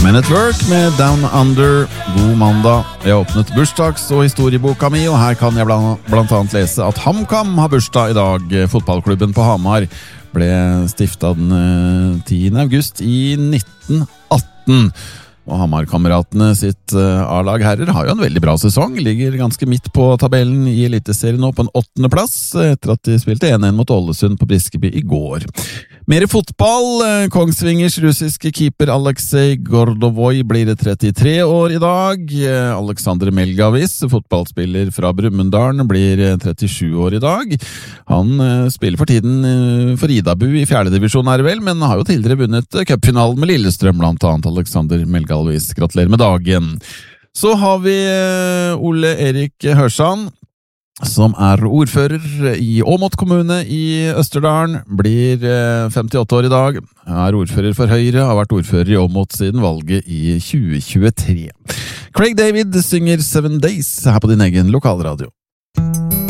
Men at Work med Down Under. God mandag. Jeg har åpnet bursdags- og historieboka mi, og her kan jeg blant annet lese at HamKam har bursdag i dag. Fotballklubben på Hamar ble stiftet den 10. august i 1918. Og Hamar-kameratene sitt A-lag herrer har jo en veldig bra sesong. Ligger ganske midt på tabellen i Eliteserien nå på en 8. plass, etter at de spilte 1-1 mot Ålesund på Briskeby i går. Mer i fotball. Kongsvingers russiske keeper Aleksej Gordovoi blir 33 år i dag. Alexander Melgavis, fotballspiller fra Brumunddal, blir 37 år i dag. Han spiller for tiden for Idabu i 4. divisjon er det vel, men har jo tidligere vunnet cupfinalen med Lillestrøm, blant annet. Alexander Melgavis, gratulerer med dagen. Så har vi Ole Erik Hørsand, som er ordfører i Åmot kommune i Østerdalen, blir 58 år i dag, er ordfører for Høyre, har vært ordfører i Åmot siden valget i 2023. Craig David synger 7 Days her på din egen lokalradio.